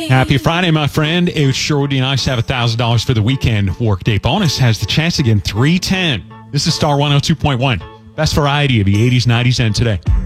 Happy Friday, my friend. It sure would be nice to have $1,000 for the weekend. Workday bonus has the chance again, 310. This is Star 102.1. Best variety of the 80s, 90s, and today.